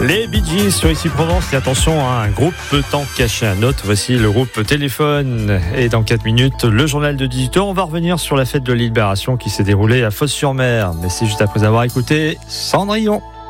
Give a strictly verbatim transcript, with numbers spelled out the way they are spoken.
Les Bee Gees sur Ici Provence. Et attention, hein, un groupe peut en cacher un autre. Voici le groupe Téléphone. Et dans quatre minutes, le journal de dix-huit heures. On va revenir sur la fête de Libération qui s'est déroulée à Fos-sur-Mer. Mais c'est juste après avoir écouté Cendrillon.